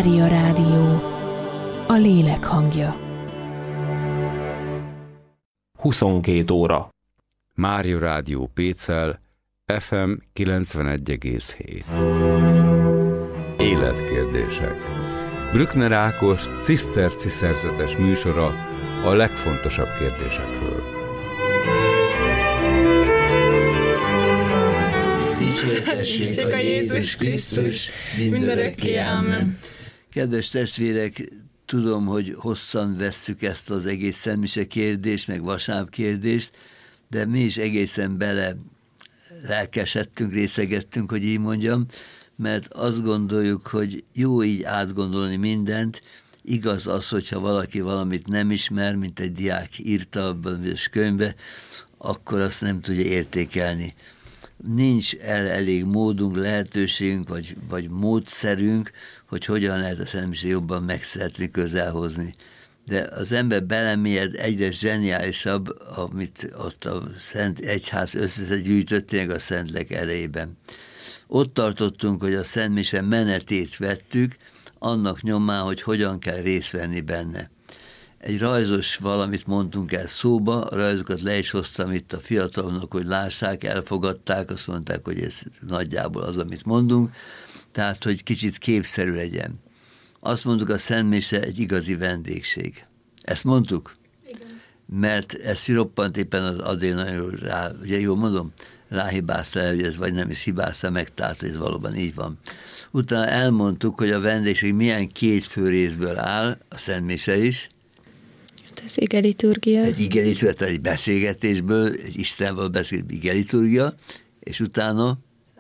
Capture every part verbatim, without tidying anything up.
Mária Rádió, a lélek hangja. huszonkét óra. Mária Rádió Pécel, ef em kilencvenegy egész hét. Életkérdések. Brückner Ákos ciszterci szerzetes műsora a legfontosabb kérdésekről. Dicsértessék a Jézus Krisztus, mindörökké, amen. Kedves testvérek, tudom, hogy hosszan vesszük ezt az egész szentmise kérdést, meg vasárnap kérdést, de mi is egészen bele lelkesedtünk, részegettünk, hogy így mondjam, mert azt gondoljuk, hogy jó így átgondolni mindent. Igaz az, hogyha valaki valamit nem ismer, mint egy diák írta abban a könyvbe, akkor azt nem tudja értékelni. Nincs el elég módunk, lehetőségünk, vagy, vagy módszerünk, hogy hogyan lehet a szentmisét jobban megszeretni, közelhozni. De az ember belemélyed, egyre zseniálisabb, amit ott a Szent Egyház összegyűjtötték a Szentlélek erejében. Ott tartottunk, hogy a szentmise menetét vettük, annak nyomán, hogy hogyan kell részt venni benne. Egy rajzos valamit mondtunk el szóba, a rajzokat le is hoztam itt a fiataloknak, hogy lássák, elfogadták, azt mondták, hogy ez nagyjából az, amit mondunk, tehát, hogy kicsit képszerű legyen. Azt mondtuk, a szentmise egy igazi vendégség. Ezt mondtuk? Igen. Mert ez roppant éppen az Adél nagyon rá, ugye jól mondom, ráhibázta el, hogy ez vagy nem is hibázta meg, tehát ez valóban így van. Utána elmondtuk, hogy a vendégség milyen két fő részből áll, a szentmise is. Ez igeliturgia. Egy igeliturgia, tehát egy beszélgetésből, egy Istenvel beszélt igeliturgia, és utána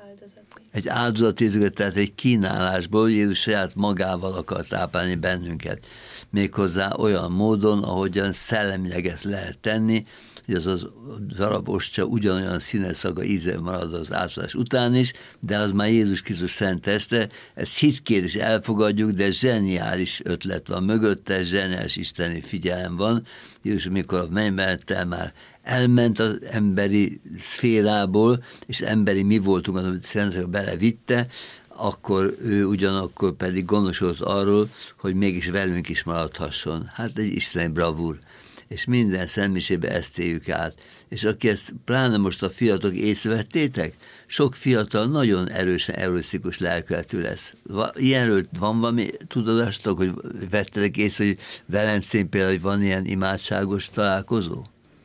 egy áldozati, tehát egy kínálásból Jézus saját magával akar táplálni bennünket. Méghozzá olyan módon, ahogyan szellemileg ezt lehet tenni, hogy az az darab ostya ugyanolyan színe, szaga, íze marad az áldozás után is, de az már Jézus Krisztus szent teste, ezt hitként is elfogadjuk, de zseniális ötlet van mögötte, zseniális isteni figyelem van. Jézus, mikor a mennyben már elment az emberi szférából, és emberi mi voltunk, amit Szentlélek belevitte, akkor ő ugyanakkor pedig gondoskodott arról, hogy mégis velünk is maradhasson. Hát egy isteni bravúr. És minden szentmisébe ezt éljük át. És aki ezt, pláne most a fiatalok észrevettétek, sok fiatal nagyon erősen erotikus lelkületű lesz. Ilyenről van valami tudatátok, hogy vettetek észre, hogy Velencén például, hogy van ilyen imádságos találkozó?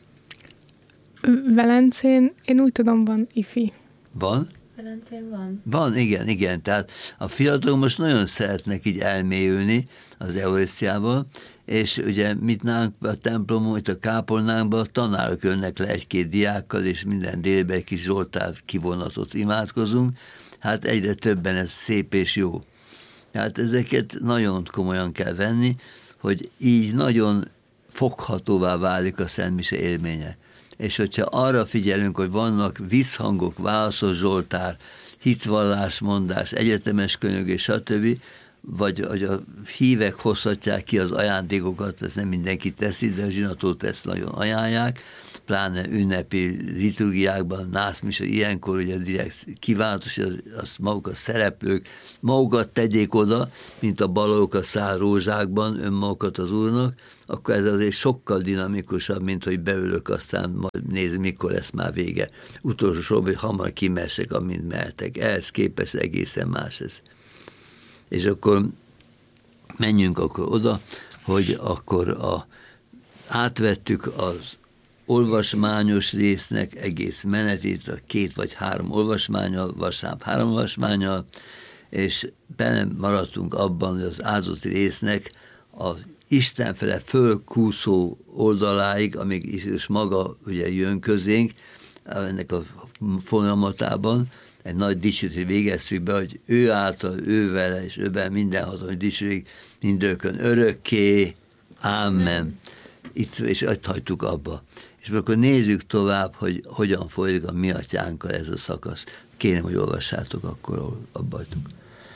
Velencén, én úgy tudom, van ifi. Van? Velencén van. Van, igen, igen. Tehát a fiatalok most nagyon szeretnek így elmélyülni az eucharisztiával, és ugye mit nálunk a templomon, itt a kápolnánkban a tanárok jönnek le egy-két diákkal, és minden délben egy kis Zsoltár kivonatot imádkozunk. Hát egyre többen ez szép és jó. Hát ezeket nagyon komolyan kell venni, hogy így nagyon foghatóvá válik a szentmise élménye. És hogyha arra figyelünk, hogy vannak visszhangok, válaszos Zsoltár, hitvallásmondás, egyetemes könyögés, stb., vagy hogy a hívek hozhatják ki az ajándékokat, ezt nem mindenki teszi, de a zsinatót ezt nagyon ajánlják, pláne ünnepi liturgiákban, nászmise, ilyenkor ugye direkt kívánatos, hogy az, az maguk a szereplők magukat tegyék oda, mint a balók a szál rózsákban önmagukat az Úrnak, akkor ez azért sokkal dinamikusabb, mint hogy beülök, aztán majd nézd, mikor lesz már vége. Utolsó sorban, hogy hamar kimesek, amint mehetek. Ehhez képest egészen más ez. És akkor menjünk akkor oda, hogy akkor a, átvettük az olvasmányos résznek egész menetét, a két vagy három olvasmányal, vasárnap három olvasmányal, és benne maradtunk abban, hogy az áldozati résznek az Isten fele fölkúszó oldaláig, amíg Jézus maga ugye jön közénk, ennek a folyamatában, egy nagy dicsőt végeztük be, hogy ő által, ő vele, és őben minden hatalmas dicsőség mindörökkön örökké, ámen. Itt, és ott hagytuk abba. És akkor nézzük tovább, hogy hogyan folyik a mi atyánkkal ez a szakasz. Kérem, hogy olvassátok, akkor ahol abba hagytuk.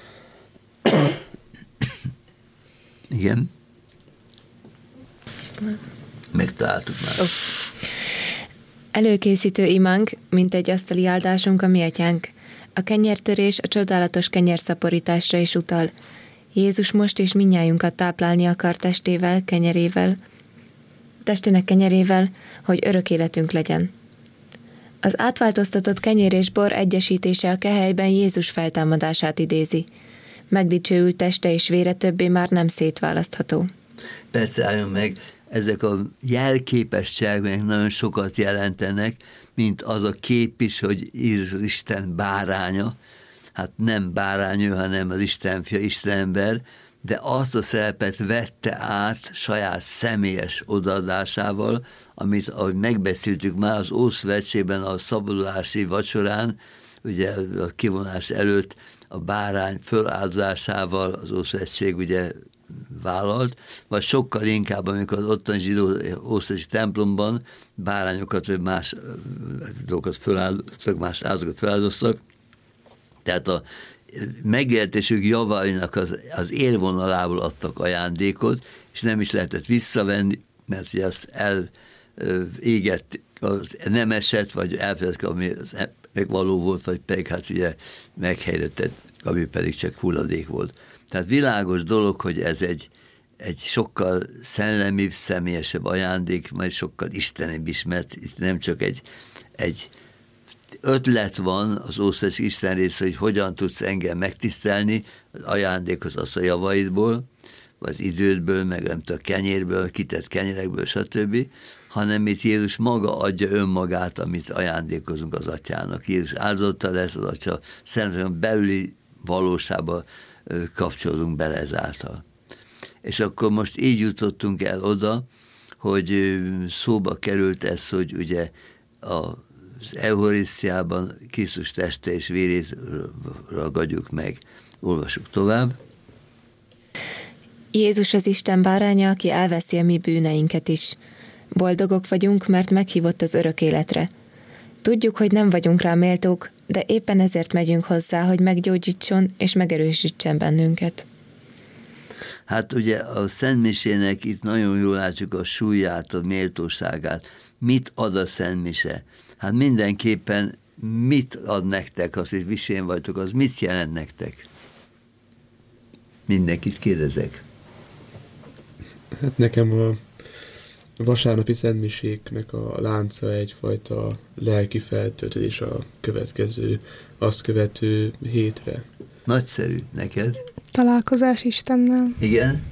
Igen? Megtaláltuk már. Oh. Előkészítő imánk, mint egy asztali áldásunk a mi atyánk. A kenyértörés a csodálatos kenyérszaporításra is utal. Jézus most és mindnyájunkat táplálni akar testével, kenyerével, testének kenyerével, hogy örök életünk legyen. Az átváltoztatott kenyér és bor egyesítése a kehelyben Jézus feltámadását idézi. Megdicsőült teste és vére többé már nem szétválasztható. Persze álljon meg, ezek a jelképes cselekmények nagyon sokat jelentenek, mint az a kép is, hogy Isten báránya, hát nem bárány ő, hanem az Isten fia, Isten ember, de azt a szerepet vette át saját személyes odaadásával, amit, ahogy megbeszéltük már az Ószövetségben a szabadulási vacsorán, ugye a kivonás előtt a bárány föláldozásával az Ószövetség ugye vállalt, vagy sokkal inkább, amikor az ottani zsidó ószövetségi templomban bárányokat vagy más dolgokat föláldoztak, más áldozatokat feláldoztak. Tehát a megélhetésük javainak az, az élvonalából adtak ajándékot, és nem is lehetett visszavenni, mert ugye azt elégett, az nem esett, vagy elfeledkezett, ami az megvaló volt, vagy pedig hát ugye meghelyrettett, ami pedig csak hulladék volt. Tehát világos dolog, hogy ez egy, egy sokkal szellemibb, személyesebb ajándék, majd sokkal istenibb is, mert itt nem csak egy, egy ötlet van az Ószövetség Isten része, hogy hogyan tudsz engem megtisztelni, az ajándékhoz az a javaidból, vagy az idődből, meg nem tudom, a kenyérből, kitett kenyerekből, stb., hanem itt Jézus maga adja önmagát, amit ajándékozunk az atyának. Jézus áldotta lesz, az atya szerintem belüli valóságba kapcsolódunk bele ezáltal. És akkor most így jutottunk el oda, hogy szóba került ez, hogy ugye az Eucharisztiában Krisztus teste és vérét ragadjuk meg. Olvassuk tovább. Jézus az Isten báránya, aki elveszi a mi bűneinket is. Boldogok vagyunk, mert meghívott az örök életre. Tudjuk, hogy nem vagyunk rá méltók, de éppen ezért megyünk hozzá, hogy meggyógyítson és megerősítsen bennünket. Hát ugye a szentmisének itt nagyon jól látjuk a súlyát, a méltóságát. Mit ad a szentmise? Hát mindenképpen mit ad nektek, az, hogy visén vagytok, az mit jelent nektek? Mindenkit kérdezek. Hát nekem a vasárnapi szentmiséknek a lánca egyfajta lelki feltöltés a következő, azt követő hétre. Nagyszerű. Neked? Találkozás Istennel. Igen?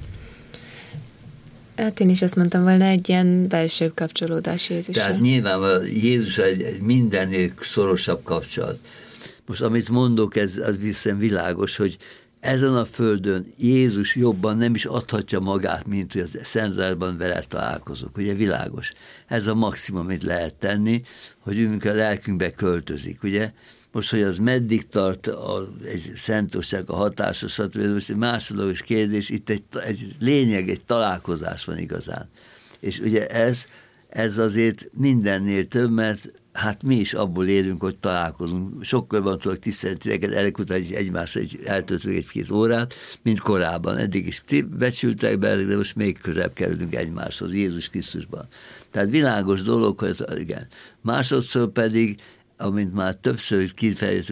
Hát én is azt mondtam volna, egy ilyen belső kapcsolódás Jézussal. Tehát nyilván Jézus egy, egy mindennél szorosabb kapcsolat. Most amit mondok, ez viszont világos, hogy ezen a földön Jézus jobban nem is adhatja magát, mint hogy a Szentzárban vele találkozok. Ugye világos. Ez a maximum, amit lehet tenni, hogyünk a lelkünkbe költözik. Ugye most, hogy az meddig tart a, egy szentosság, a hatása, stb. Most egy másodlagos kérdés, itt egy, egy lényeg, egy találkozás van igazán. És ugye ez, ez azért mindennél több, mert hát mi is abból élünk, hogy találkozunk. Sokkal van tudok tiszteleteket, elég után egymásra eltöltünk egy-két órát, mint korábban. Eddig is becsültek be, de most még közelebb kerülünk egymáshoz, Jézus Krisztusban. Tehát világos dolog, hogy igen. Másodszor pedig, amint már többször kifejeztük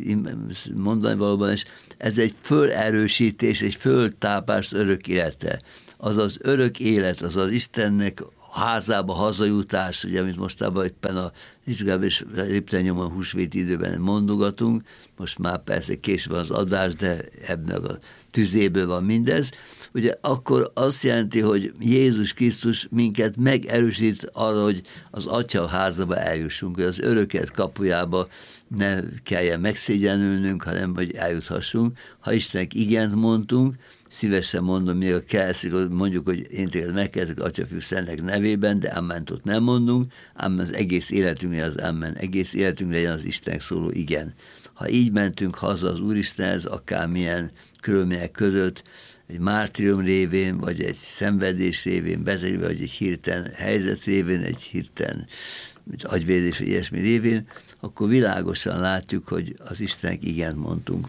az mondani valóban is, ez egy fölerősítés, egy föltápás örök életre. Az az örök élet, az az Istennek házába hazajutás, ugye, amit mostában éppen a Rizsgább és Lipten-nyomon húsvéti időben mondogatunk, most már persze később van az adás, de ebben a tüzéből van mindez, ugye akkor azt jelenti, hogy Jézus Krisztus minket megerősít arra, hogy az Atya házába eljussunk, hogy az öröket kapujába ne kelljen megszégyenülnünk, hanem hogy eljuthassunk. Ha Istennek igent mondtunk, szívesen mondom, még a keresik, mondjuk, hogy én téged megkezdek Atya, Fiú, Szentlélek nevében, de ammentot nem mondunk, ám az egész életünkre az amen, egész életünkre legyen az Istennek szóló igen. Ha így mentünk haza az Úristenhez, akármilyen körülmények között, egy mártírium révén, vagy egy szenvedés révén, vezetve, vagy egy hirtelen helyzet révén, egy hirtelen agyvédés, vagy ilyesmi révén, akkor világosan látjuk, hogy az Istennek igent mondtunk.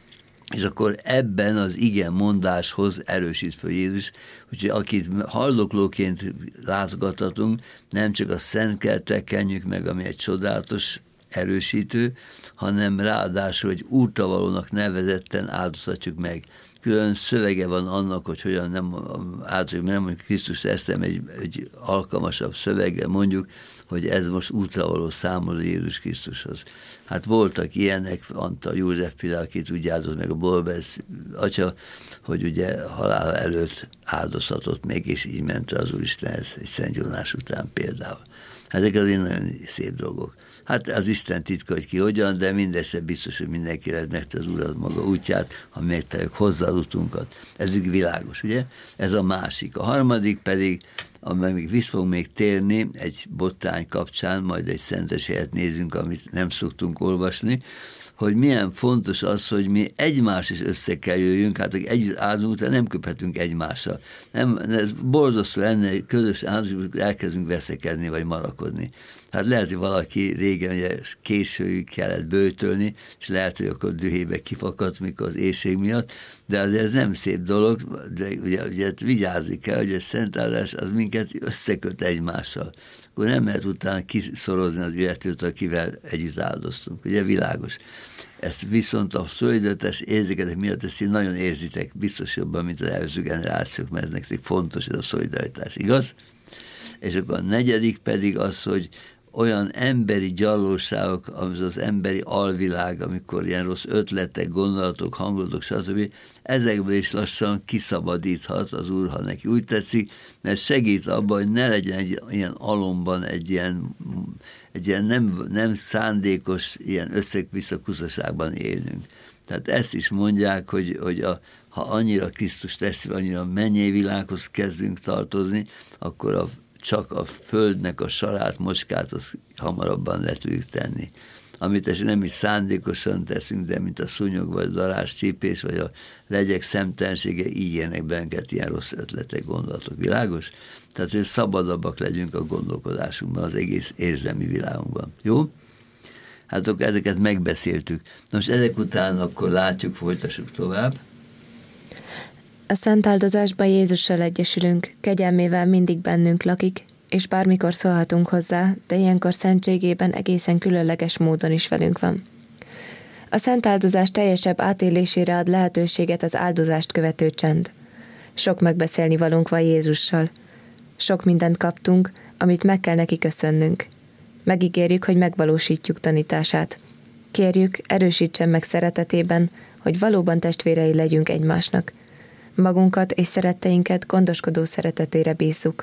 És akkor ebben az igen mondáshoz erősít fel Jézus, úgyhogy akit haldoklóként látogathatunk, nem csak a szent kertet kenjük meg, ami egy csodálatos erősítő, hanem ráadásul, hogy útravalónak nevezetten áldozhatjuk meg. külön szövege van annak, hogy hogyan nem, általában nem mondjuk Krisztus esztem egy, egy alkalmasabb szövege, mondjuk, hogy ez most útra való számol Jézus Krisztushoz. Hát voltak ilyenek, Antal József például, akit úgy áldozott meg a Bolbesz atya, hogy ugye halála előtt áldozhatott meg, és így ment az Úristenhez egy Szent Jónás után például. Hát ezek azért nagyon szép dolgok. Hát az Isten titka, hogy ki hogyan, de mindestre biztos, hogy mindenki lehet megte az Urat maga útját, ha megtaláljuk hozzá az utunkat. Ez így világos, ugye? Ez a másik. A harmadik pedig, amely még vissza fogunk még térni, egy bottány kapcsán, majd egy szentes helyet nézünk, amit nem szoktunk olvasni, hogy milyen fontos az, hogy mi egymás is össze kell jöjjünk, hát együtt áldozunk, után nem köphetünk egymással. Nem, ez borzasztó lenne, egy közös áldozunk, elkezdünk veszekedni, vagy marakodni. Hát lehet, hogy valaki régen ugye későig kellett böjtölni, és lehet, hogy akkor dühébe kifakadt, mikor az éjség miatt, de azért ez nem szép dolog, de ugye, ugye vigyázni kell, hogy a szentáldás az minket összeköt egymással. Akkor nem lehet utána kiszorozni az illetőt, akivel együtt áldoztunk. Ugye világos. Ezt viszont a szolidaritás érzéketek miatt ezt így nagyon érzitek, biztos jobban, mint az előző generációk, mert ez nektek fontos ez a szolidaritás, igaz? És akkor a negyedik pedig az, hogy olyan emberi gyarlóságok, az az emberi alvilág, amikor ilyen rossz ötletek, gondolatok, hangulatok, stb. Ezekből is lassan kiszabadíthat az Úr, ha neki úgy tetszik, mert segít abban, hogy ne legyen egy ilyen alomban egy ilyen, egy ilyen nem, nem szándékos, ilyen össze-vissza kuszaságban élnünk. Tehát ezt is mondják, hogy, hogy a, ha annyira Krisztus testvér, annyira mennyei világhoz kezdünk tartozni, akkor a csak a földnek a sarát, mocskát, azt hamarabban le tudjuk tenni. Amit ezt nem is szándékosan teszünk, de mint a szúnyog, vagy darás, csípés, vagy a legyek szemtelensége, így élnek bennünket ilyen rossz ötletek, gondolatok. Világos? Tehát, hogy szabadabbak legyünk a gondolkodásunkban, az egész érzelmi világunkban. Jó? Hát akkor ezeket megbeszéltük. Most ezek után akkor látjuk, folytassuk tovább. A szent áldozásba Jézussal egyesülünk, kegyelmével mindig bennünk lakik, és bármikor szólhatunk hozzá, de ilyenkor szentségében egészen különleges módon is velünk van. A szent áldozás teljesebb átélésére ad lehetőséget az áldozást követő csend. Sok megbeszélni valónk van Jézussal. Sok mindent kaptunk, amit meg kell neki köszönnünk. Megígérjük, hogy megvalósítjuk tanítását. Kérjük, erősítsen meg szeretetében, hogy valóban testvérei legyünk egymásnak. Magunkat és szeretteinket gondoskodó szeretetére bízzuk.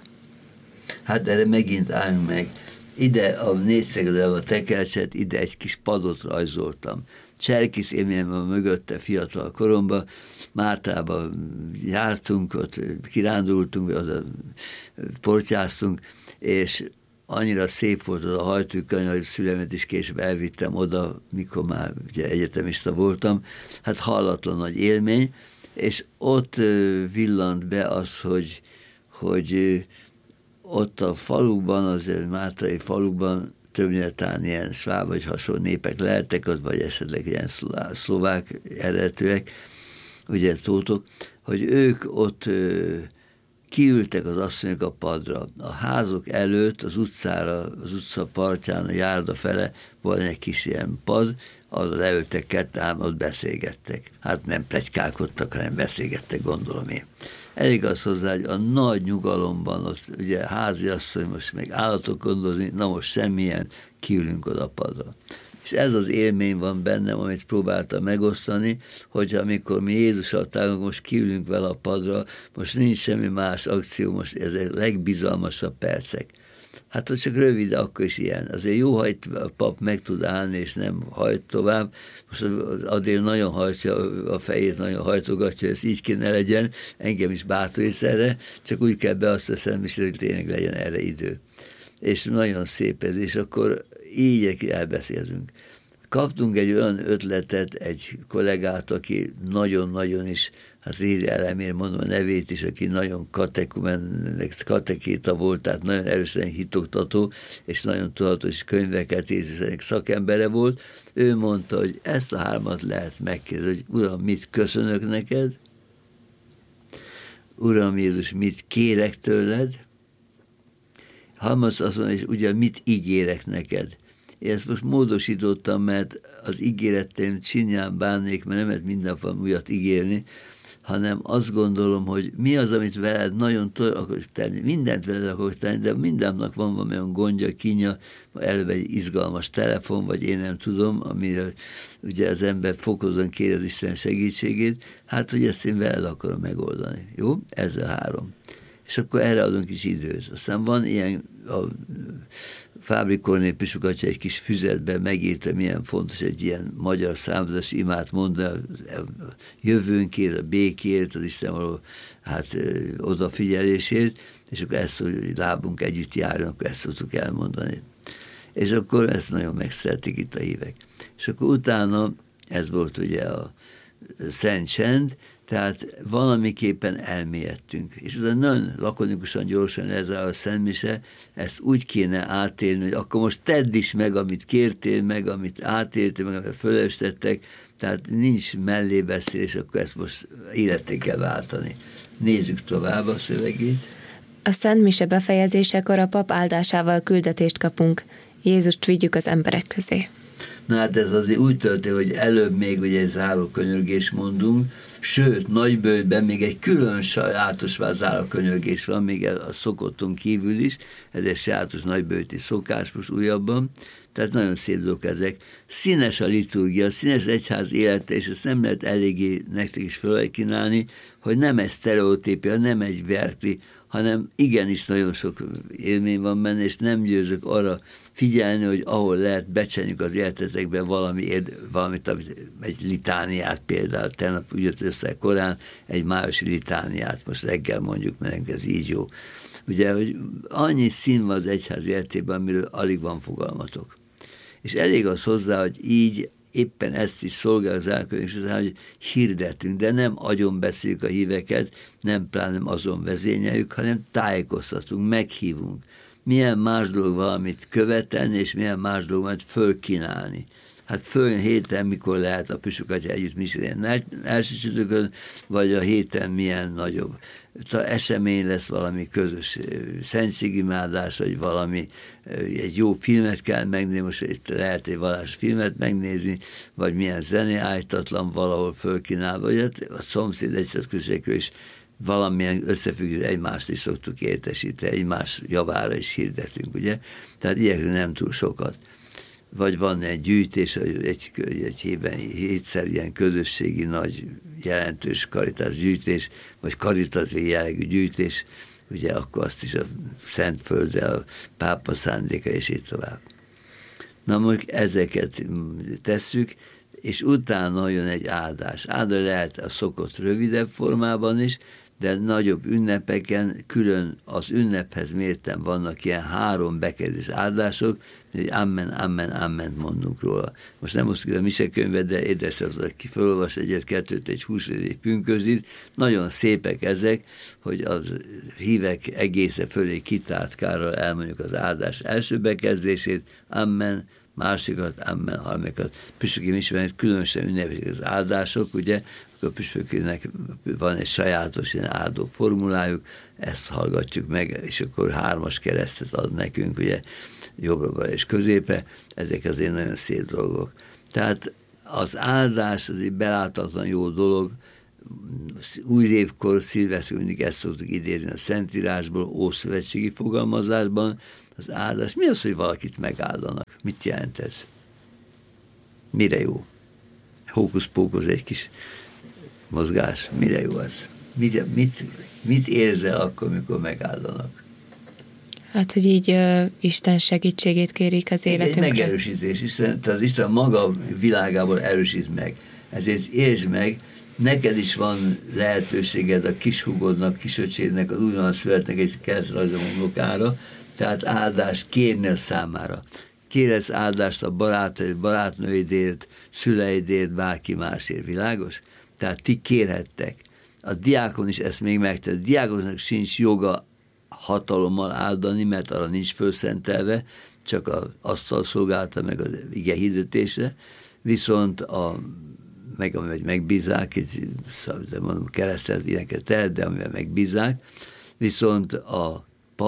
Hát erre megint álljunk meg. Ide a négyszögre a tekercset, ide egy kis padot rajzoltam. Cserkész élményem van mögötte fiatal koromban, Mártában jártunk, ott kirándultunk, oda portyáztunk, és annyira szép volt az a hajtőkönyv, hogy szülemet is később elvittem oda, mikor már ugye egyetemista voltam. Hát hallatlan nagy élmény, és ott villant be az, hogy, hogy ott a falukban, az mátrai falukban többnyire talán ilyen sváb vagy hasonló népek lehettek, az vagy esetleg ilyen szlovák eredetűek, ugye tótok, hogy ők ott kiültek az asszonyok a padra. A házok előtt, az utcára, az utca partján, a járda fele volt egy kis ilyen pad, arra leültek ketten, ott beszélgettek. Hát nem pletykálkodtak, hanem beszélgettek, gondolom én. Elég az hozzá, hogy a nagy nyugalomban, ott ugye háziasszony, most meg állatok gondozni, na most semmilyen, kiülünk oda a padra. És ez az élmény van bennem, amit próbáltam megosztani, hogy amikor mi Jézussal tárgyalunk, most kiülünk vele a padra, most nincs semmi más akció, most ezek a legbizalmasabb percek. Hát, hogy csak rövid, akkor is ilyen. Azért jó, ha itt a pap meg tud állni, és nem hajt tovább. Most az Adél nagyon hajtja a fejét, nagyon hajtogatja, ez így kéne legyen, engem is bátorítsz erre, csak úgy kell beasszasztani, hogy tényleg legyen erre idő. És nagyon szép ez, és akkor így elbeszélünk. Kaptunk egy olyan ötletet egy kollégát, aki nagyon-nagyon is, hát Rédi Elemér, mondom a nevét is, aki nagyon katekéta volt, tehát nagyon erősen hitoktató, és nagyon tudatos könyveket írt, és szakembere volt. Ő mondta, hogy ezt a hármat lehet megkérdezni, hogy Uram, mit köszönök neked? Uram Jézus, mit kérek tőled? Harmadszor azt mondja, és ugye mit ígérek neked? Én ezt most módosítottam, mert az ígéreteim csinyán bánnék, mert nem lehet minden van újat ígérni, hanem azt gondolom, hogy mi az, amit veled nagyon akarok tenni. Mindent veled akarok tenni, de mindennek van valamilyen gondja, kínja, előbb egy izgalmas telefon, vagy én nem tudom, amire ugye az ember fokozon kéri az Isten segítségét, hát, hogy ezt én veled akarom megoldani. Jó? Ez a három. És akkor erre adunk is időt. Aztán van ilyen, a Fábri Kornél Pisukacsa egy kis füzetben megírta, milyen fontos egy ilyen magyar számozás imát mondani, a jövőnkért, a békért, az Isten való hát, odafigyelésért, és akkor ezt, hogy lábunk együtt járjon, akkor ezt szoktuk elmondani. És akkor ezt nagyon megszeretik itt a hívek. És akkor utána, ez volt ugye a Szent Csend, tehát valamiképpen elmélyedtünk. És utána nagyon lakonikusan, gyorsan lezár a Szentmise, ezt úgy kéne átélni, hogy akkor most tedd is meg, amit kértél meg, amit átéltél meg, amit fölöstettek, tehát nincs mellébeszélés, akkor ezt most életté kell váltani. Nézzük tovább a szövegét. A Szentmise befejezésekor a pap áldásával küldetést kapunk. Jézust vigyük az emberek közé. Na hát ez azért úgy történt, hogy előbb még ugye egy zárókönyörgés mondunk, sőt, nagybőjtben még egy külön sajátos zárókönyörgés van, még a szokotton kívül is, ez egy sajátos nagybőjti szokás most újabban, tehát nagyon szép dolgok ezek. Színes a liturgia, színes egyház élete, és ezt nem lehet eléggé nektek is felkínálni, hogy nem egy sztereotípia, nem egy verkli, hanem igenis nagyon sok élmény van benne, és nem győzök arra figyelni, hogy ahol lehet, becsenjük az életetekbe valami, valamit, egy litániát például, tegnap úgy jött össze korán, egy májusi litániát, most reggel mondjuk, mert ez így jó. Ugye, hogy annyi szín van az egyház életében, amiről alig van fogalmatok. És elég az hozzá, hogy így éppen ezt is szolgál az elkönyvés, hogy hirdetünk, de nem agyon beszéljük a híveket, nem pláne azon vezényeljük, hanem tájékoztatunk, meghívunk. Milyen más dolog valamit követelni, és milyen más dolog valamit fölkínálni. Hát föl héten, mikor lehet a Pisukatya együtt misélni, első csütörtökön, vagy a héten milyen nagyobb esemény lesz, valami közös szentségimádás, vagy valami, egy jó filmet kell megnézni, most itt lehet egy vallásos filmet megnézni, vagy milyen zené állítatlan valahol fölkínálva, vagy a szomszéd egyszerűségről is valamilyen összefüggő, egymást is szoktuk értesíteni, egymás javára is hirdetünk, ugye? Tehát ilyenkor nem túl sokat. Vagy van egy gyűjtés, egy, egy hétben hétszer ilyen közösségi nagy jelentős karitás gyűjtés, vagy karitatív jellegű gyűjtés, ugye akkor azt is a Szentföldre, a pápa szándéka, és így tovább. Na most ezeket tesszük, és utána jön egy áldás. Áldás lehet a szokott rövidebb formában is, de nagyobb ünnepeken külön az ünnephez mérten vannak ilyen három bekezdés áldások, hogy amen, amen, amen mondunk róla. Most nem hoztuk a misekönyvet, de édes az, aki felolvas egyet, kettőt, egy húsvét, egy pünkösdit. Nagyon szépek ezek, hogy a hívek egészen fölé kitárt kárral elmondjuk az áldás első bekezdését, amen, másikat, amen, harmadikat. Püspöki misében különösen ünneplik az áldások, ugye, a püspöknek van egy sajátos ilyen áldó formulájuk, ezt hallgatjuk meg, és akkor hármas keresztet ad nekünk, ugye, jobbra és középe, ezek azért nagyon szép dolgok. Tehát az áldás az egy beláthatatlan jó dolog, új évkor, szilveszter, mindig ezt szoktuk idézni a Szentírásból, ószövetségi fogalmazásban, az áldás. Mi az, hogy valakit megáldanak? Mit jelent ez? Mire jó? Hókusz-pókusz egy kis mozgás. Mire jó ez? Mit, mit, mit érzel akkor, mikor megáldanak? Hát, hogy így uh, Isten segítségét kérik az életünkre. Egy megerősítés. Isten, tehát Isten maga világából erősít meg. Ezért értsd meg, neked is van lehetőséged a kishúgodnak, kisöcsédnek, az újonnan születnek egy keresztrajzom unokára, tehát áldást kérni a számára. Kérhetsz áldást a barátaid, barátnőidért, szüleidért, bárki másért, világos? Tehát ti kérhettek. A diákon is ezt még megtett. A diákonnak sincs joga hatalommal áldani, mert arra nincs fölszentelve, csak az asztal szolgálta meg az ige hirdetésre, viszont a meg amivel megbízák, mondom, keresztel ilyeneket tehet, de amivel megbízák, viszont a pap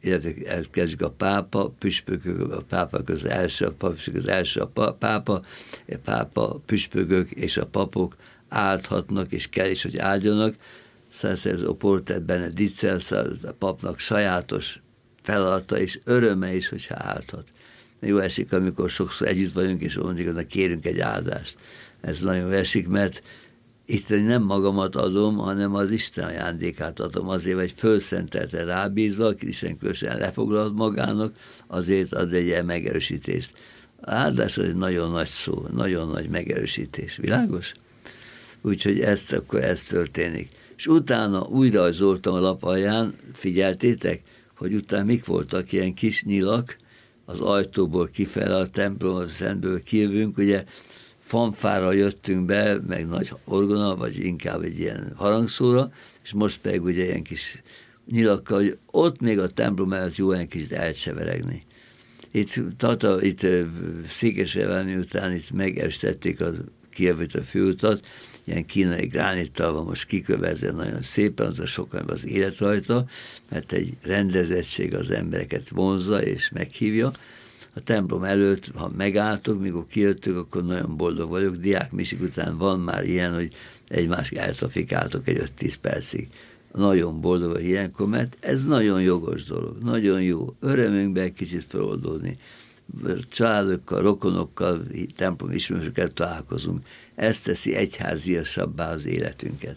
illetve elkezdjük a pápa, püspökök, a pápák az első, a püspök az első a pápa, a pápa, püspökök és a papok áldhatnak, és kell is, hogy áldjanak. Szászerz Oportet Benedicel, a papnak sajátos feladata és öröme is, hogyha áldhat. Jó esik, amikor sokszor együtt vagyunk, és mondjuk, hogy kérünk egy áldást. Ez nagyon esik, mert itt nem magamat adom, hanem az Isten ajándékát adom, azért, hogy fölszentelte rábízva, aki Isten különösen lefoglalt magának, azért ad egy ilyen megerősítést. Áldás az egy nagyon nagy szó, nagyon nagy megerősítés. Világos? Úgyhogy ezt, akkor ez történik. És utána újra rajzoltam a lap alján, figyeltétek, hogy utána mik voltak ilyen kis nyilak, az ajtóból kifele a templom, a szentből kijövünk, ugye fanfára jöttünk be, meg nagy orgona, vagy inkább egy ilyen harangszóra, és most pedig ugye ilyen kis nyilakkal, hogy ott még a templom előtt jó egy kicsit elcseveregni. Itt, tata, itt Székesfehérváron után itt megerősítették a kijövőt főutat, ilyen kínai gránittal van most kikövezve nagyon szépen, az a sokan az élet rajta, mert egy rendezettség az embereket vonzza és meghívja. A templom előtt, ha megálltok, mikor kijöttök, akkor nagyon boldog vagyok. Diák misik után van már ilyen, hogy egymást eltrafikáltok egy öt-tíz percig. Nagyon boldog vagy ilyenkor, mert ez nagyon jogos dolog, nagyon jó. Örömünkben egy kicsit feloldódni. Családokkal, rokonokkal, templom ismerősökkel találkozunk. Ez teszi egyháziasabbá az életünket.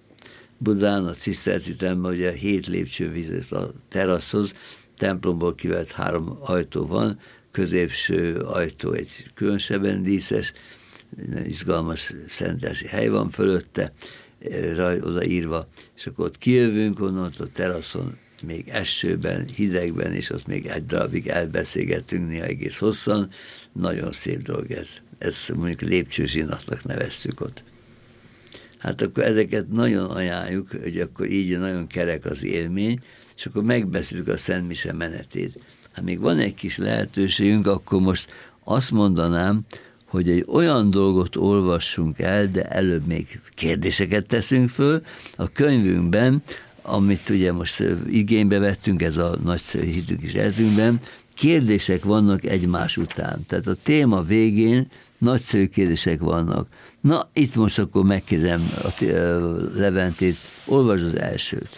Budán, a ciszterci templomban ugye hét lépcsővíz a teraszhoz, templomból kivett három ajtó van, középső ajtó egy különösebben díszes, izgalmas szentelsi hely van fölötte, odaírva, és akkor ott kijövünk onnan, ott a teraszon még esőben, hidegben, és ott még egy darabig elbeszélgettünk néha egész hosszan. Nagyon szép dolog ez. Ezt mondjuk lépcsőzsinatnak neveztük ott. Hát akkor ezeket nagyon ajánljuk, hogy akkor így nagyon kerek az élmény, és akkor megbeszéljük a Szent Mise menetét. Ha még van egy kis lehetőségünk, akkor most azt mondanám, hogy egy olyan dolgot olvassunk el, de előbb még kérdéseket teszünk föl. A könyvünkben, amit ugye most igénybe vettünk, ez a nagyszerű hitünk is életünkben, kérdések vannak egymás után. Tehát a téma végén nagyszerű kérdések vannak. Na, itt most akkor megkérdem a Leventét, olvasd az elsőt.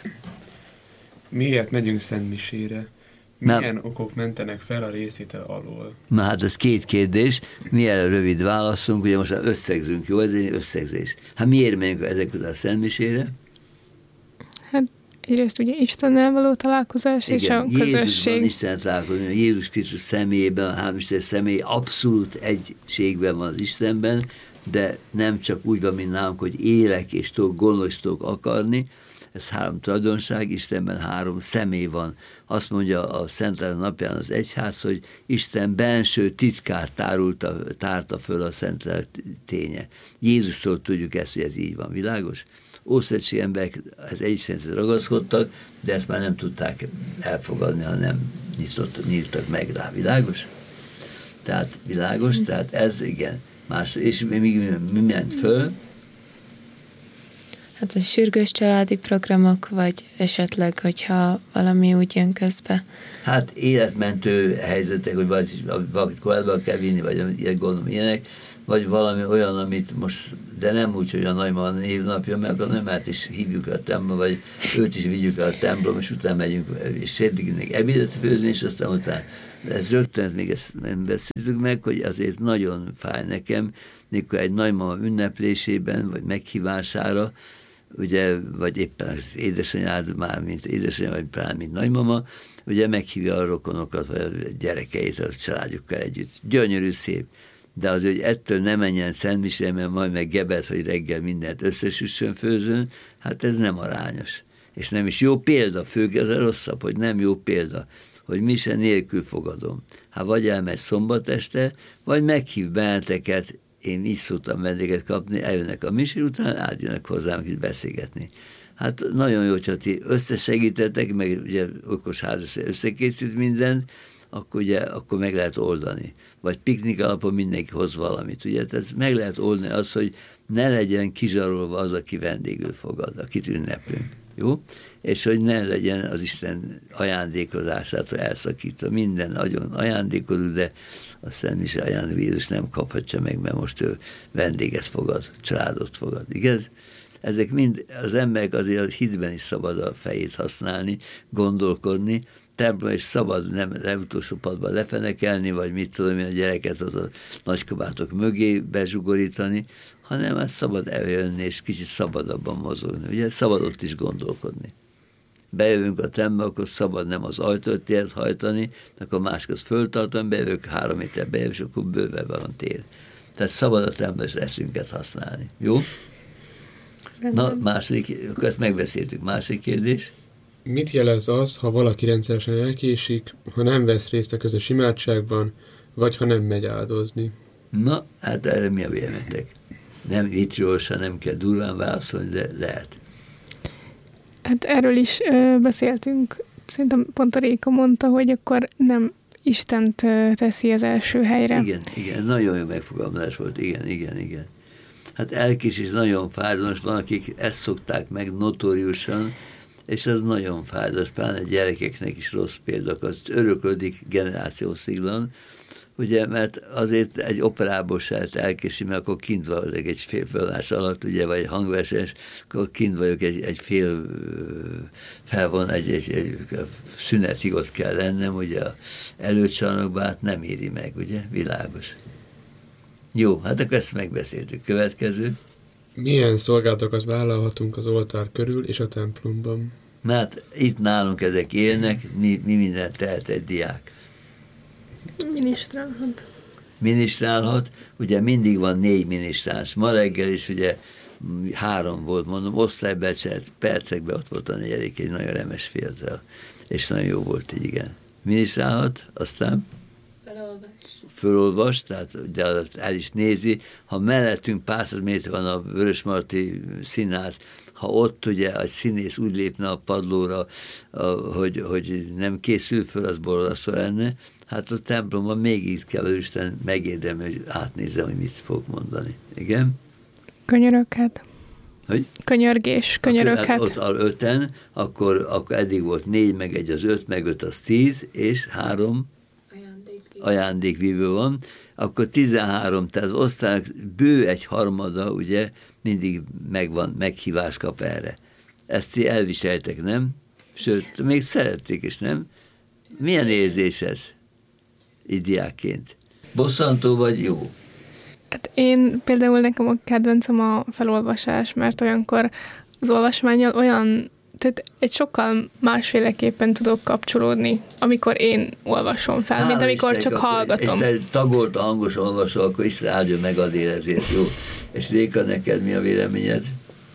Miért megyünk szentmisére? Milyen Na, okok mentenek fel a részvétel alól? Na hát ez két kérdés. Milyen rövid válaszunk, ugye most már összegzünk, jó? Ez egy összegzés. Hát miért megyünk ezek közül a szentmisére? Hát egyrészt ugye Istennel való találkozás. Igen, és a közösség. Jézusban Istennel találkozni. Jézus Krisztus személyében, a háromisten személy abszolút egységben van az Istenben, de nem csak úgy van, mint nálunk, hogy élek és tudok, gondolok és tudok akarni. Ez három tulajdonság, Istenben három személy van. Azt mondja a Szentlélek napján az egyház, hogy Isten benső titkát tárulta, tárta föl a Szentlélek ténye. Jézustól tudjuk ezt, hogy ez így van. Világos? Ószövetség emberek ez egyistenhez ragaszkodtak, de ezt már nem tudták elfogadni, hanem nyitott, nyíltak meg rá. Világos? Tehát világos, tehát ez igen. Más, és mi, mi, mi ment föl? Hát a sürgős családi programok, vagy esetleg, hogyha valami úgy jön közbe. Hát életmentő helyzetek, hogy valakit kórházba kell vinni, vagy ilyen gondolom ilyenek, vagy valami olyan, amit most, de nem úgy, hogy a nagymama névnapja, meg a nőmát is hívjuk a templom, vagy őt is vigyük a templom, és utána megyünk, és sétlikünk ebédet főzni, és aztán utána. Ez rögtön még ezt nem beszéltük meg, hogy azért nagyon fáj nekem, mikor egy nagymama ünneplésében, vagy meghívására, ugye, vagy éppen az édesanyád már, mint édesanyja, vagy pláne, mint nagymama, ugye meghívja a rokonokat, vagy a gyerekeit a családjukkal együtt. Gyönyörű, szép. De azért, hogy ettől ne menjen szentmisére, mert majd meg gebet, hogy reggel mindent összesüssön főzön, hát ez nem arányos. És nem is jó példa, főleg ez a rosszabb, hogy nem jó példa, hogy mise nélkül fogadom. Hát vagy elmegy szombat este, vagy meghív benneteket, én így szoktam vendéget kapni, eljönnek a mise, után átjönnek hozzám itt beszélgetni. Hát nagyon jó, hogyha ti összesegítetek, meg ugye okos házas összekészít mindent, akkor ugye, akkor meg lehet oldani. Vagy piknik alapon mindenki hoz valamit, ugye, tehát meg lehet oldani az, hogy ne legyen kizsarolva az, aki vendégül fogad, akit ünneplünk. Jó? És hogy ne legyen az Isten ajándékozásától elszakítva. Minden nagyon ajándékozó, de a Szent Mise ajándék Jézus nem kaphatja meg, mert most ő vendéget fogad, családot fogad. Igaz? Ezek mind, az emberek azért a hitben is szabad a fejét használni, gondolkodni, templomban is szabad nem legutolsó padban lefenekelni, vagy mit tudom én, a gyereket az a nagykabátok mögé bezsugorítani, hanem hát szabad eljönni, és kicsit szabadabban mozogni. Ugye szabad ott is gondolkodni. Bejövünk a templomba, akkor szabad nem az ajtót hajtani, akkor máskor föltartani, bejövök három méter bejövök, és akkor bőven van tér. Tehát szabad a templomban is eszünket használni. Jó? Na, második, akkor ezt megbeszéltük. Másik kérdés. Mit jelez az, ha valaki rendszeresen elkésik, ha nem vesz részt a közös imádságban, vagy ha nem megy áldozni? Na, hát erre mi a véleményetek? Nem vitriósan, nem kell durván válaszolni, de lehet. Hát erről is ö, beszéltünk. Szerintem pont a Réka mondta, hogy akkor nem Istent ö, teszi az első helyre. Igen, igen, nagyon jó megfogalmazás volt. Igen, igen, igen. Hát elkésés nagyon fájdalmas, van, akik ezt szokták meg notóriusan, és ez nagyon fájdalmas, pláne gyerekeknek is rossz példák, az öröklődik generációsziglan, ugye, mert azért egy operából se lehet elkésni, mert akkor kint vagyok egy fél feladás alatt, ugye, vagy hangversenyes, akkor kint vagyok egy, egy fél felvon, egy, egy, egy szünetig ott kell lennem, ugye, előcsarnokban hát nem éri meg, ugye, világos. Jó, hát akkor ezt megbeszéltük. Következő. Milyen szolgálatokat vállalhatunk az oltár körül és a templomban? Hát itt nálunk ezek élnek, mi, mi mindent tehet egy diák. Minisztrálhat. Minisztrálhat, ugye mindig van négy minisztráns. Ma reggel is ugye három volt, mondom, osztálybecselt, percekben ott volt a negyedik, egy nagyon remes fiatal, és nagyon jó volt így, igen. Minisztrálhat, aztán fölolvas, tehát de el is nézi, ha mellettünk pár száz méter van a Vörösmarty színház, ha ott ugye egy színész úgy lépne a padlóra, hogy, hogy nem készül föl, az borzasztó lenne, hát a templomban még így kell, hogy Isten megérdemli, hogy átnézzem, hogy mit fog mondani. Igen? Könyöröket. Hogy? Könyörgés, könyöröket. Hát ott az öten, akkor, akkor eddig volt négy, meg egy az öt, meg öt az tíz, és három ajándékvívő van, akkor tizenhárom, tehát az osztálynak bő egy harmada, ugye, mindig megvan, meghívást kap erre. Ezt ti elviseltek, nem? Sőt, még szerették is, nem? Milyen érzés ez? Így diákként. Bosszantó vagy jó? Hát én például nekem a kedvencem a felolvasás, mert olyankor az olvasmánnyal olyan, tehát egy sokkal másféleképpen tudok kapcsolódni, amikor én olvasom fel, Há, mint amikor Isten, csak akkor, hallgatom. És te tagolt a hangos olvasó, akkor Isten áldja meg adél ezért, jó? És Réka, neked mi a véleményed?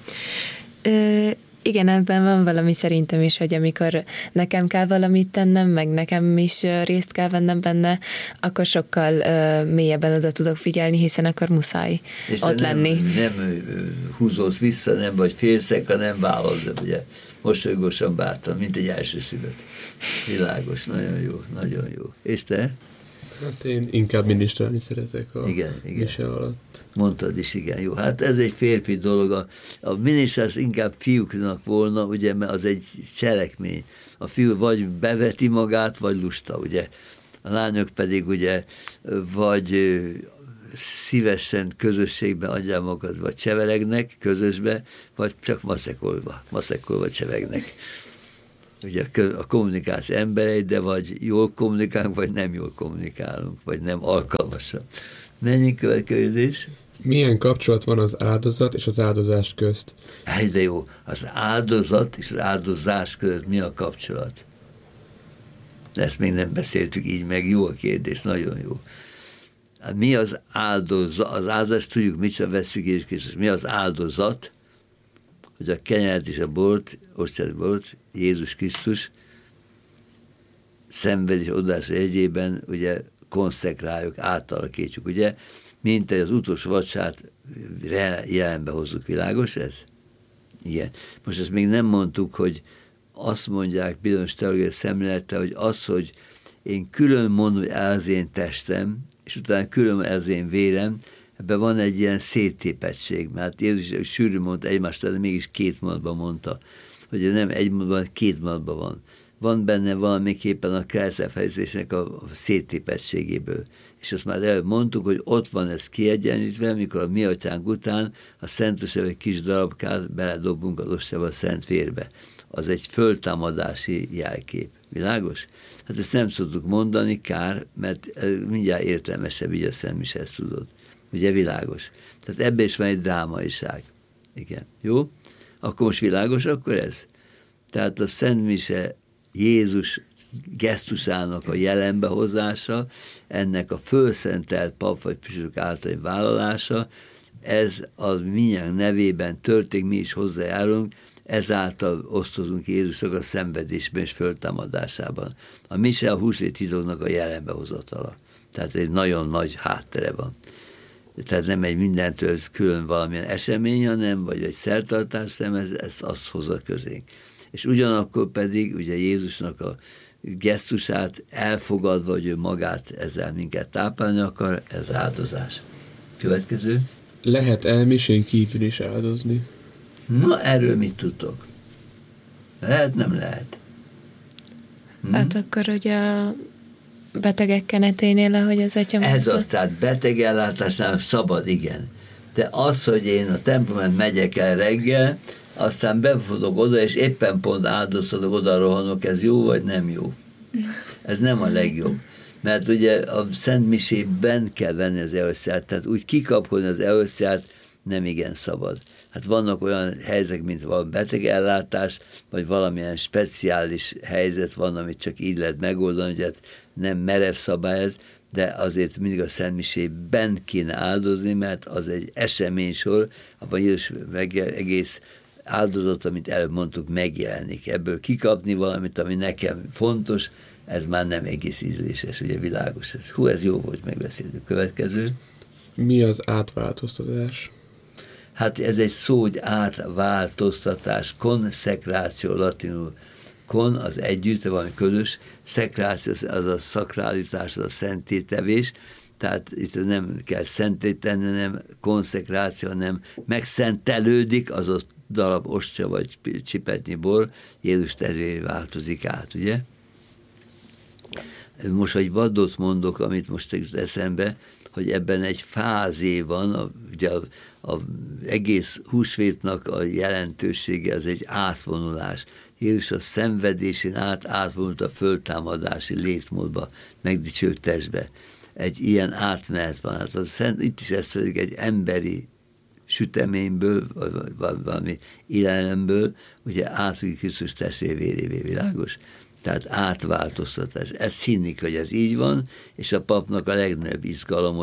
Ö, igen, ebben van valami szerintem is, hogy amikor nekem kell valamit tennem, meg nekem is részt kell vennem benne, akkor sokkal uh, mélyebben oda tudok figyelni, hiszen akkor muszáj és ott nem, lenni. Nem húzódsz vissza, nem vagy félszek, hanem vállalod, ugye mosolygósan bátran, mint egy elsőszülött. Világos, nagyon jó, nagyon jó. És te? Hát én inkább minisztrálni szeretek a igen, igen. mise alatt. Mondtad is, igen, jó. Hát ez egy férfi dolog. A, a minisztrálás inkább fiúknak volna, ugye, mert az egy cselekmény. A fiú vagy beveti magát, vagy lusta, ugye. A lányok pedig, ugye, vagy szívesen közösségben adják magukat, vagy cseveregnek közösbe, vagy csak maszekolva, maszekolva csevegnek. Ugye a kommunikáció emberei, de vagy jól kommunikálunk, vagy nem jól kommunikálunk, vagy nem alkalmasan. Mennyi következés? Milyen kapcsolat van az áldozat és az áldozás közt? Hát de jó, az áldozat és az áldozás között mi a kapcsolat? Ezt még nem beszéltük így meg, jó a kérdés, nagyon jó. Mi az áldozat? Az áldozat, tudjuk, mit sem veszük Jézus Krisztus. Mi az áldozat? Hogy a kenyeret és a bort, ostját bort, Jézus Krisztus szenvedés odaása jegyében, ugye, konszekráljuk, átalakítjuk, ugye, mint az utolsó vacsát jelenbe hozzuk, világos ez? Igen. Most ezt még nem mondtuk, hogy azt mondják bizonyos teológiai szemlélettel, hogy az, hogy én külön mondom, hogy ez az én testem, és utána külön ez az én vérem, ebben van egy ilyen széttépettség, mert Jézus sűrű mondta egymást, de mégis két mondatban mondta, hogy nem egy mondatban, két mondatban van. Van benne valamiképpen a kereszelfejezésnek a, a széttépettségéből. És azt már elmondtuk, hogy ott van ez kiegyenlítve, mikor a mi atyánk után a Szentosebb egy kis darabkát beledobunk az ostjába a szent vérbe. Az egy föltámadási jelkép. Világos? Hát ezt nem szoktuk mondani, kár, mert mindjárt értelmesebb így a Szent Mise, ezt tudod. Ugye világos? Tehát ebben is van egy drámaiság. Igen. Jó? Akkor most világos, akkor ez? Tehát a Szent Mise Jézus gesztusának a jelenbehozása, ennek a fölszentelt pap vagy püspök általi vállalása, ez az mindjárt nevében történik, mi is hozzájárulunk, ezáltal osztozunk Jézusnak a szenvedésben és föltámadásában. A mise a húsvét titoknak a jelenbehozatala. Tehát egy nagyon nagy háttere van. Tehát nem egy mindentől külön valamilyen esemény, hanem, vagy egy szertartás, nem, ez, ez azt hozza közénk. És ugyanakkor pedig ugye Jézusnak a gesztusát elfogadva, hogy ő magát ezzel minket táplálni akar, ez áldozás. Következő. Lehet elmisén kívül is áldozni? Na, erről mit tudtok? Lehet, nem lehet? Hm? Hát akkor ugye a betegek keneténél, ahogy az atya mondta. Ez az, tehát betegellátásnál szabad, igen. De az, hogy én a templomban megyek el reggel, aztán befogok oda, és éppen pont áldoztatok, oda rohanok, ez jó vagy nem jó? Ez nem a legjobb. Mert ugye a Szent Misében kell venni az eucharisztiát, tehát úgy kikapkodni az eucharisztiát nem igen szabad. Hát vannak olyan helyzetek, mint valami betegellátás, vagy valamilyen speciális helyzet van, amit csak így lehet megoldani, hogy hát nem merev szabály ez, de azért mindig a Szent Misében kéne áldozni, mert az egy eseménysor, abban Jézus egész áldozat, amit előbb mondtuk, megjelenik. Ebből kikapni valamit, ami nekem fontos, ez már nem egész ízléses, ugye világos. Hú, ez jó volt, megbeszéltük. Következő. Mi az átváltoztatás? Hát ez egy szó, hogy átváltoztatás, konszekráció latinul. Kon az együtt, valami közös, szekráció az a szakrálizás, az a szentétevés, tehát itt nem kell szentéteni, hanem konszekráció, hanem megszentelődik, az a darab ostya vagy csipetnyi bor, Jézus testvéré változik át, ugye? Most egy vadot mondok, amit most jut eszembe, hogy ebben egy fázé van, a, ugye a, a egész húsvétnak a jelentősége, az egy átvonulás. Jézus a szenvedésén át átvonult a föltámadási létmódba, megdicsült testbe. Egy ilyen átmenet van. Hát a szent, itt is ez pedig egy emberi süteményből, vagy valami élelemből, ugye átszújt Krisztus testé vérévé, világos? Tehát átváltoztatás. Ezt hinnik, hogy ez így van, és a papnak a legnagyobb izgalom,